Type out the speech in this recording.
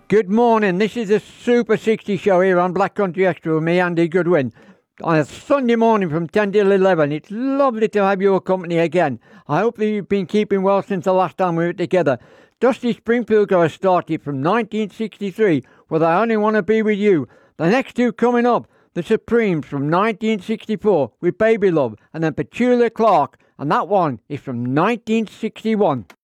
Good morning. This is the Super 60 show here on Black Country Extra with me, Andy Goodwin. On a Sunday morning from 10 till 11. It's lovely to have your company again. I hope that you've been keeping well since the last time we were together. Dusty Springfield got started from 1963 with I Only Want to Be With You. The next two coming up, The Supremes from 1964 with Baby Love, and then Petula Clark, and that one is from 1961.